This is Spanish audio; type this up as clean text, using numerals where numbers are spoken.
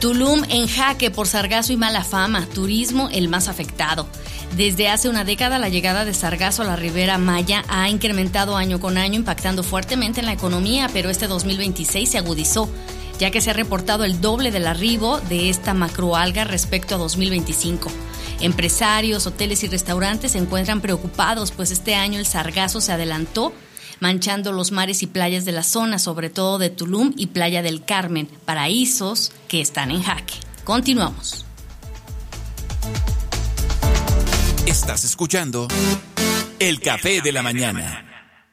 Tulum en jaque por sargazo y mala fama, turismo el más afectado. Desde hace una década la llegada de sargazo a la Ribera Maya ha incrementado año con año, impactando fuertemente en la economía, pero este 2026 se agudizó, ya que se ha reportado el doble del arribo de esta macroalga respecto a 2025. Empresarios, hoteles y restaurantes se encuentran preocupados, pues este año el sargazo se adelantó, manchando los mares y playas de la zona, sobre todo de Tulum y Playa del Carmen, paraísos que están en jaque. Continuamos. Estás escuchando El Café de la Mañana.